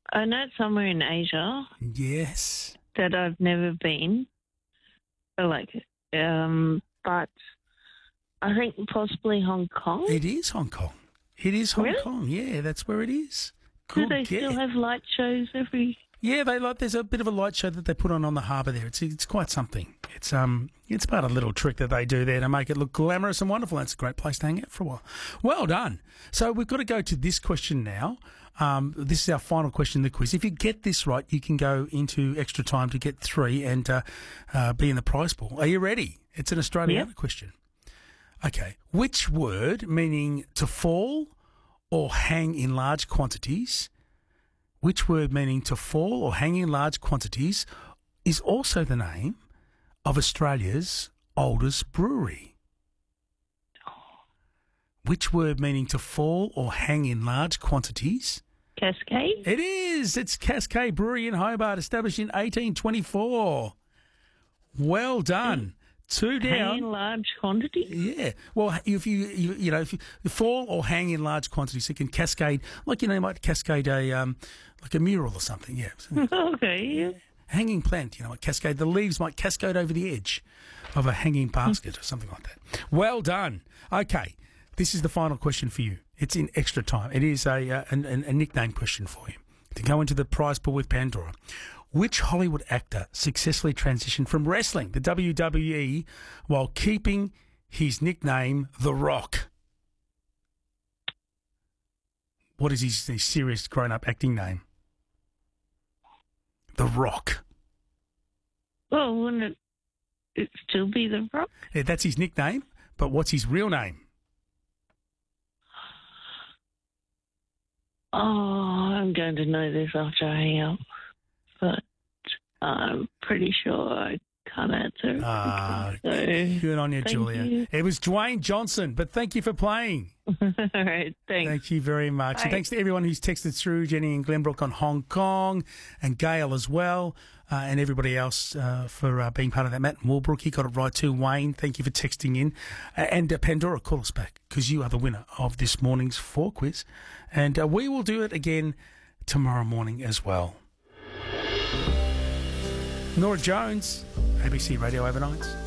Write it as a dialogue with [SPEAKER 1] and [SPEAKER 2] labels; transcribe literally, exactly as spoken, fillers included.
[SPEAKER 1] I know it's somewhere in Asia
[SPEAKER 2] Yes.
[SPEAKER 1] that I've never been. So, like, um, but I think possibly Hong Kong.
[SPEAKER 2] It is Hong Kong. It is Hong
[SPEAKER 1] Really?
[SPEAKER 2] Kong. Yeah, that's where it is.
[SPEAKER 1] Do
[SPEAKER 2] Good
[SPEAKER 1] they
[SPEAKER 2] get.
[SPEAKER 1] still have light shows every?
[SPEAKER 2] Yeah, they like. There's a bit of a light show that they put on on the harbour there. It's it's quite something. It's um it's about a little trick that they do there to make it look glamorous and wonderful. It's a great place to hang out for a while. Well done. So we've got to go to this question now. Um, this is our final question in the quiz. If you get this right, you can go into extra time to get three and uh, uh, be in the prize pool. Are you ready? It's an Australian
[SPEAKER 1] Yep.
[SPEAKER 2] question. Okay. Which word meaning to fall or hang in large quantities? Which word meaning to fall or hang in large quantities is also the name of Australia's oldest brewery? Which word meaning to fall or hang in large quantities?
[SPEAKER 1] Cascade?
[SPEAKER 2] It is. It's Cascade Brewery in Hobart, established in eighteen twenty-four. Well done. Two
[SPEAKER 1] Hang
[SPEAKER 2] down.
[SPEAKER 1] in large quantities?
[SPEAKER 2] Yeah. Well, if you, you you know, if you fall or hang in large quantities, it can cascade, like, you know, you might cascade a, um, like a mural or something, yeah.
[SPEAKER 1] Okay, yeah.
[SPEAKER 2] Hanging plant, you know, like cascade. The leaves might cascade over the edge of a hanging basket or something like that. Well done. Okay. This is the final question for you. It's in extra time. It is a, uh, a, a nickname question for you. To go into the prize pool with Pandora. Which Hollywood actor successfully transitioned from wrestling, the W W E, while keeping his nickname, The Rock? What is his, his serious grown-up acting name? The Rock.
[SPEAKER 1] Well, wouldn't it, it still be The Rock?
[SPEAKER 2] Yeah, that's his nickname, but what's his real name?
[SPEAKER 1] Oh, I'm going to know this after I hang up, but I'm pretty sure I can't answer.
[SPEAKER 2] Ah,
[SPEAKER 1] so,
[SPEAKER 2] good on you,
[SPEAKER 1] thank
[SPEAKER 2] Julia.
[SPEAKER 1] you.
[SPEAKER 2] It was Dwayne Johnson, but thank you for playing.
[SPEAKER 1] All right, thanks.
[SPEAKER 2] Thank you very much.
[SPEAKER 1] Bye.
[SPEAKER 2] And thanks to everyone who's texted through, Jenny and Glenbrook on Hong Kong, and Gail as well, uh, and everybody else uh, for uh, being part of that. Matt Walbrook, he got it right too. Wayne, thank you for texting in. Uh, and uh, Pandora, call us back, because you are the winner of this morning's four quiz. And uh, we will do it again tomorrow morning as well. Nora Jones, A B C Radio Overnights.